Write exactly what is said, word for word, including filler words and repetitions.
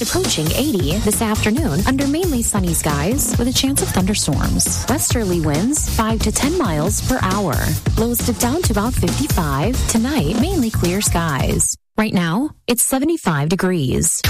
Highs approaching eighty this afternoon under mainly sunny skies with a chance of thunderstorms. Westerly winds five to ten miles per hour. Lows dip down to about fifty-five. Tonight, mainly clear skies. Right now, it's seventy-five degrees.